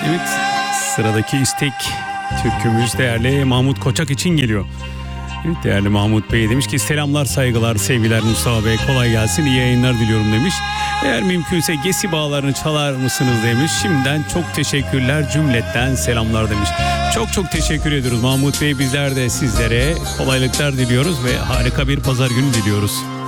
Evet, sıradaki istek türkümüz değerli Mahmut Koçak için geliyor. Evet, değerli Mahmut Bey demiş ki selamlar, saygılar, sevgiler Mustafa Bey, kolay gelsin, iyi yayınlar diliyorum demiş. Eğer mümkünse Gesi bağlarını çalar mısınız demiş. Şimdiden çok teşekkürler, cümletten selamlar demiş. Çok teşekkür ediyoruz Mahmut Bey, bizler de sizlere kolaylıklar diliyoruz ve harika bir pazar günü diliyoruz.